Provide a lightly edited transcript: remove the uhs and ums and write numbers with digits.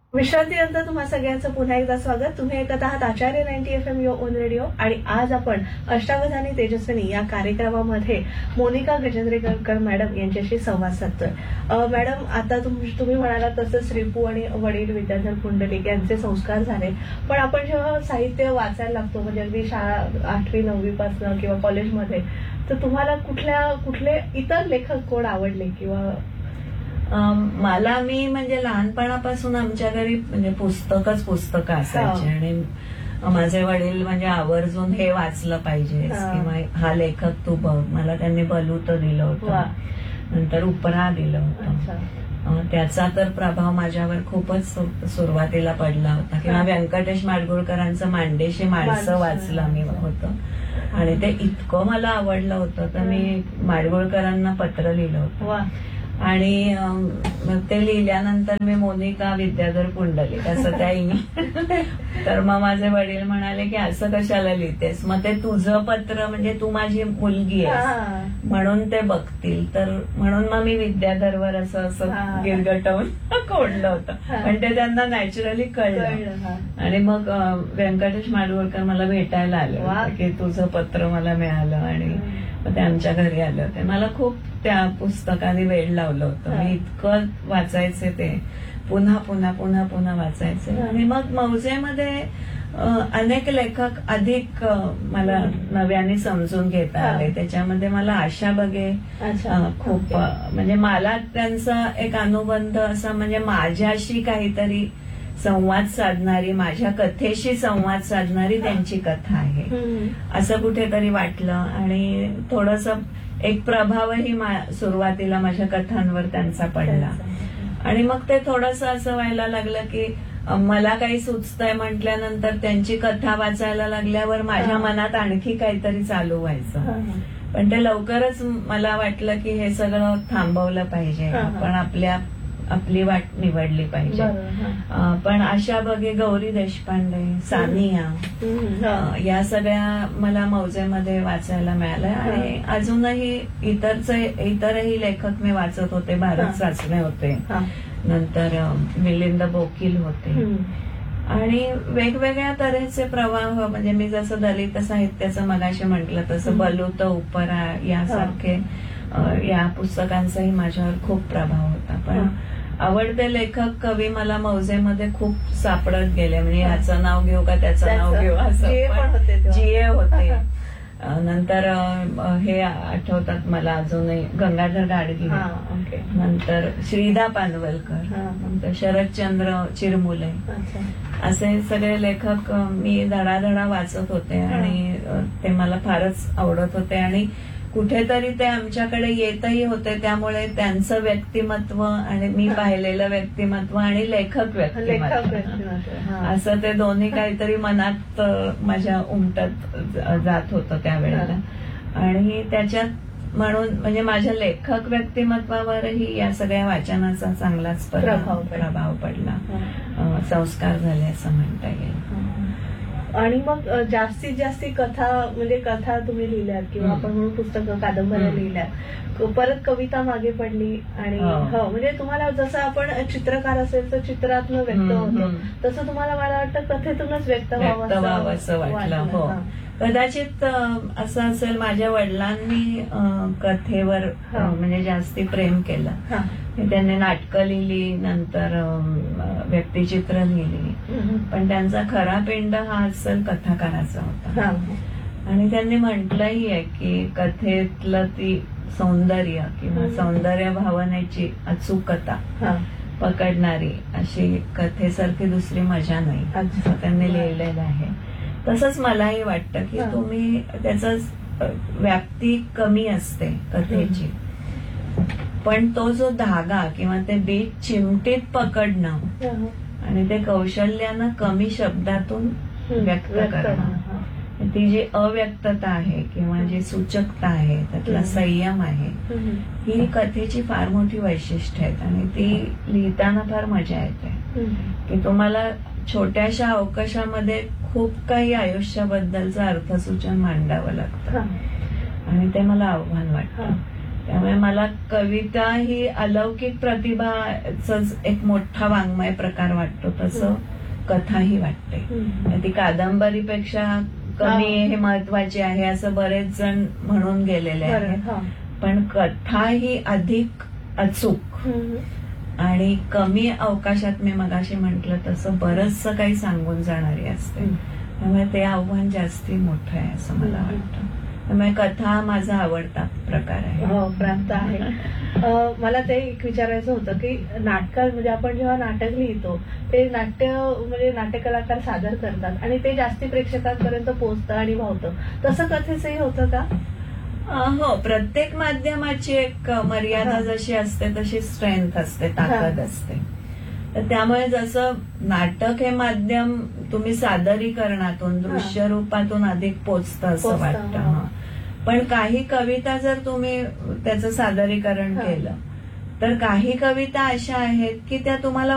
विश्रांतीनंतर तुम्हा सगळ्यांचं पुन्हा एकदा स्वागत. तुम्ही ऐकत आहात आचार्य 90 FM युअर ओन रेडिओ. आणि आज आपण अष्टावधानी तेजस्विनी या कार्यक्रमामध्ये मोनिका गजेंद्रेकर मॅडम यांच्याशी संवाद साधतोय. मॅडम, आता तुम्ही म्हणालात तसं श्रीपू आणि वडील विद्याधर पुंडलिक यांचे संस्कार झाले, पण आपण जेव्हा साहित्य वाचायला लागतो, म्हणजे अगदी शाळा 8वी 9वी पासून किंवा कॉलेजमध्ये, तर तुम्हाला कुठले इतर लेखक कोण आवडले किंवा? मला म्हणजे लहानपणापासून आमच्या घरी म्हणजे पुस्तकं असायची आणि माझे वडील म्हणजे आवर्जून हे वाचलं पाहिजे किंवा हा लेखक तू बघ. मला त्यांनी बलूत दिलं होतं, नंतर उपरा दिलं होतं. त्याचा तर प्रभाव माझ्यावर खूपच सुरुवातीला पडला होता. किंवा व्यंकटेश माडगुळकरांचं मांडेशी माणसं वाचलं मी होतं आणि ते इतकं मला आवडलं होतं तर मी माडगुळकरांना पत्र लिहिलं होतं. आणि ते लिहिल्यानंतर मी मोनिका विद्याधर पुंडलिक असं त्या तर मग माझे वडील म्हणाले की असं कशाला लिहितेस, मग ते तुझं पत्र म्हणजे तू माझी मुलगी आहेस म्हणून ते बघतील. तर म्हणून मग मी विद्याधरवर असं गिरगटवून कोडलं होतं, पण ते त्यांना नॅचरली कळलं. आणि मग व्यंकटेश माडगुळकर मला भेटायला आले की तुझं पत्र मला मिळालं आणि ते आमच्या घरी आले होते. मला खूप त्या पुस्तकाने वेळ लावलं होतं. मी इतकं वाचायचे ते, पुन्हा पुन्हा पुन्हा पुन्हा वाचायचे. आणि मग मौजेमध्ये अनेक लेखक अधिक मला नव्याने समजून घेता आले. त्याच्यामध्ये मला आशा बगे खूप म्हणजे मला त्यांचा एक अनुबंध असा म्हणजे माझ्याशी काहीतरी संवाद साधणारी, माझ्या कथेशी संवाद साधणारी त्यांची कथा आहे असं कुठेतरी वाटलं. आणि थोडंसं एक प्रभावही सुरुवातीला माझ्या कथांवर त्यांचा पडला. आणि मग ते थोडंसं असं व्हायला लागलं की मला काही सुचतंय म्हटल्यानंतर त्यांची कथा वाचायला लागल्यावर माझ्या मनात आणखी काहीतरी चालू व्हायचं. पण ते लवकरच मला वाटलं की हे सगळं थांबवलं पाहिजे, आपण आपली वाट निवडली पाहिजे. पण आशा बगे, गौरी देशपांडे, सानिया या सगळ्या मला मौजेमध्ये वाचायला मिळाल्या. आणि अजूनही इतरही लेखक मी वाचत होते. भारत सासणे होते, नंतर मिलिंद बोकील होते आणि वेगवेगळ्या तऱ्हेचे प्रवाह. म्हणजे मी जसं दलित साहित्याचं मगाशी म्हटलं तसं बलूत, उपरा यासारखे या पुस्तकांचाही माझ्यावर खूप प्रभाव होता. पण आवडते लेखक कवी मला मौजेमध्ये खूप सापडत गेले. म्हणजे याचं नाव घेऊ का त्याचं नाव घेऊ असं जीए होते. नंतर हे आठवतात मला अजूनही गंगाधर गाडगीळ, नंतर श्रीदा पानवलकर, नंतर शरदचंद्र चिरमुले, असे सगळे लेखक मी धडाधडा वाचत होते आणि ते मला फारच आवडत होते. आणि कुठेतरी ते आमच्याकडे येतही होते. त्यामुळे त्यांचं व्यक्तिमत्व आणि मी पाहिलेलं व्यक्तिमत्व आणि लेखक व्यक्तिमत्व असं ते दोन्ही काहीतरी मनात माझ्या उमटत जात होतं त्यावेळेला. आणि त्याच्यात म्हणून म्हणजे माझ्या लेखक व्यक्तिमत्वावरही या सगळ्या वाचनाचा चांगलाच प्रभाव पडला, संस्कार झाले असं म्हणता येईल. आणि मग जास्तीत जास्त कथा तुम्ही लिहिल्यात किंवा आपण म्हणून पुस्तकं कादंबऱ्या लिहिल्यात, परत कविता मागे पडली. आणि म्हणजे तुम्हाला जसं आपण चित्रकार असेल तर चित्रातून व्यक्त होतो, तसं तुम्हाला मला वाटतं कथेतूनच व्यक्त व्हावं असं वाटलं. कदाचित असं असेल, माझ्या वडिलांनी कथेवर म्हणजे जास्ती प्रेम केलं. त्यांनी नाटकं लिहिली, नंतर व्यक्तिचित्र लिहिली, पण त्यांचा खरा पिंड हा असेल कथाकाराचा होता. आणि त्यांनी म्हटलंही आहे की कथेतलं ती सौंदर्य किंवा सौंदर्य भावनेची अचूकता पकडणारी अशी कथेसारखी दुसरी मजा नाही, असं त्यांनी लिहिलेलं आहे. तसंच मलाही वाटतं की तुम्ही त्याच व्याप्ती कमी असते कथेची, पण तो जो धागा किंवा ते बीट चिमटीत पकडणं आणि ते कौशल्यानं कमी शब्दातून व्यक्त करणं, ती जी अव्यक्तता आहे किंवा जी सूचकता आहे, त्यातला संयम आहे, ही कथेची फार मोठी वैशिष्ट्य आहेत. आणि ती लिहिताना फार मजा येते की तुम्हाला छोट्याशा अवकाशामध्ये खूप काही आयुष्याबद्दलचं अर्थसूचन मांडावं लागतं आणि ते मला आव्हान वाटतं. त्यामुळे मला कविता ही अलौकिक प्रतिभाच एक मोठा वाङ्मय प्रकार वाटतो, तसं कथाही वाटते. ती कादंबरीपेक्षा कमी हे महत्वाची आहे असं बरेच जण म्हणून गेलेले आहेत, पण कथा ही अधिक अचूक आणि कमी अवकाशात, मी मगाशी म्हटलं तसं बरचसं काही सांगून जाणारी असते. त्यामुळे ते आव्हान जास्ती मोठं आहे असं मला वाटतं. त्यामुळे कथा माझा आवडता प्रकार आहे. हो, प्रांत आहे. मला ते एक विचारायचं होतं की नाटकात म्हणजे आपण जेव्हा नाटक लिहितो ते नाट्य कलाकार सादर करतात आणि ते जास्ती प्रेक्षकांपर्यंत पोहोचतं आणि भावतं, तसं कथेचंही होतं का? हो, प्रत्येक माध्यमाची एक मर्यादा जशी असते तशी स्ट्रेंथ असते, ताकद असते. तर त्यामुळे जसं नाटक हे माध्यम तुम्ही सादरीकरणातून, दृश्य रूपातून अधिक पोचतं असं वाटतं. पण काही कविता जर तुम्ही त्याचं सादरीकरण केलं तर काही कविता अशा आहेत की त्या तुम्हाला